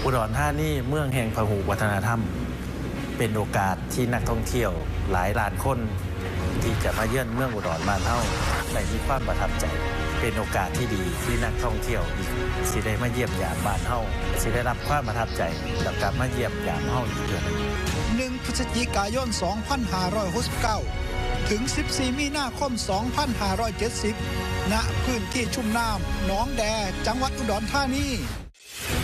อุดรธานีเมืองแห่งพหุวัฒนธรรมเป็นโอกาสที่นักท่องเที่ยวหลายล้านคนที่จะมาเยือนเมืองอุดรบ้านเฮาได้มีความประทับใจเป็นโอกาสที่ดีที่นักท่องเที่ยวอีกสิได้มาเยี่ยมยามบ้านเฮาสิได้รับความประทับใจแล้วกลับมาเยี่ยมยามเฮาอีกเดือนนึง 1 พฤศจิกายน 2569 ถึง 14 มีนาคม 2570 ณ พื้นที่ชุ่มน้ำหนองแดจังหวัดอุดรธานี